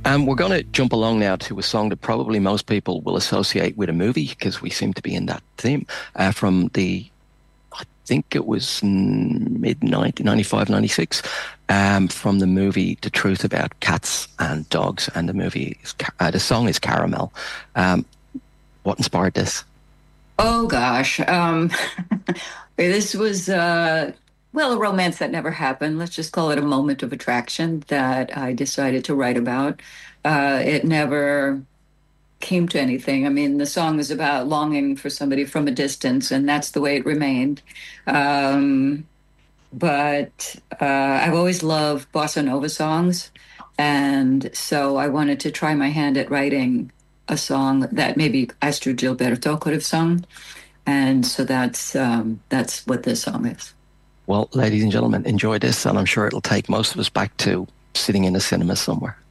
We're going to jump along now to a song that probably most people will associate with a movie because we seem to be in that theme from I think it was mid 1995, 96, from the movie The Truth About Cats and Dogs. And the song is Caramel. What inspired this? Oh gosh. This was well, a romance that never happened. Let's just call it a moment of attraction that I decided to write about. It never came to anything. I mean, the song is about longing for somebody from a distance, and that's the way it remained. Um, but I've always loved bossa nova songs, and so I wanted to try my hand at writing a song that maybe Astrid Gilberto could have sung, and so that's what this song is. Well, ladies and gentlemen, enjoy this, and I'm sure it'll take most of us back to sitting in a cinema somewhere.